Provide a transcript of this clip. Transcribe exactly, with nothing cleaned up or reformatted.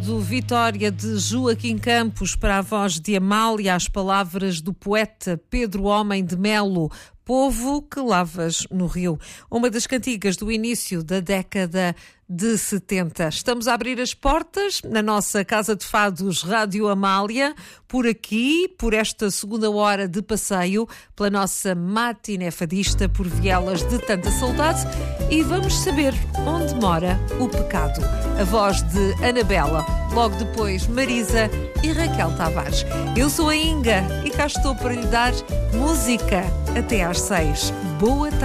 do Vitória de Joaquim Campos para a voz de Amália, as palavras do poeta Pedro Homem de Melo. Povo que lavas no rio. Uma das cantigas do início da década de setenta. Estamos a abrir as portas na nossa Casa de Fados Rádio Amália, por aqui, por esta segunda hora de passeio, pela nossa matiné fadista por vielas de tanta saudade, e vamos saber onde mora o pecado. A voz de Anabela, logo depois Marisa e Raquel Tavares. Eu sou a Inga e cá estou para lhe dar música até às seis. Boa tarde.